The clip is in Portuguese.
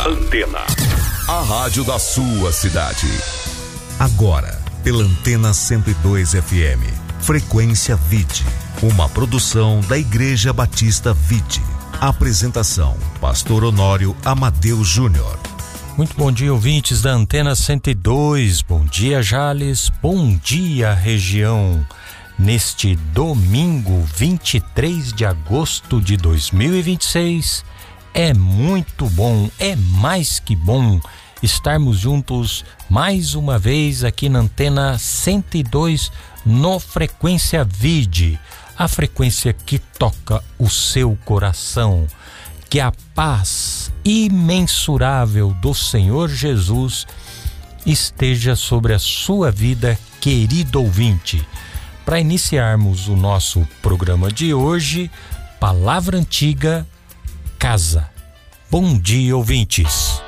Antena, a rádio da sua cidade. Agora, pela Antena 102 FM, Frequência Vide, uma produção da Igreja Batista Vide. Apresentação, Pastor Honório Amadeu Júnior. Muito bom dia, ouvintes da Antena 102. Bom dia, Jales. Bom dia, região. Neste domingo, 23 de agosto de 2026, é muito bom, é mais que bom estarmos juntos mais uma vez aqui na Antena 102 no Frequência Vide, a frequência que toca o seu coração. Que a paz imensurável do Senhor Jesus esteja sobre a sua vida, querido ouvinte. Para iniciarmos o nosso programa de hoje, Palavra Antiga, Casa. Bom dia, ouvintes.